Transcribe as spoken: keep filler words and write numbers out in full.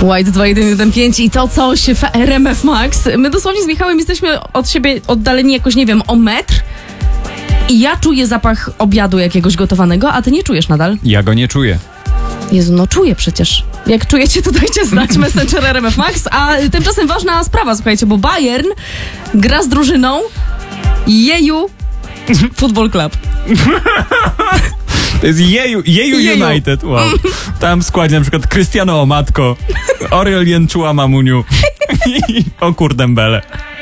White dwa jeden jeden pięć i to coś w R M F Max. My dosłownie z Michałem jesteśmy od siebie oddaleni jakoś, nie wiem, o metr. I ja czuję zapach obiadu jakiegoś gotowanego, a ty nie czujesz nadal? Ja go nie czuję. Jezu, no czuję przecież. Jak czujecie, to dajcie znać Messenger R M F Max. A tymczasem ważna sprawa, słuchajcie, bo Bayern gra z drużyną Jeju Football Club. To jest Jeju, Jeju, Jeju. United. Wow. Tam w składzie na przykład Cristiano Omatko, Oriol Jęczuła Mamuniu i o kurde Dembele.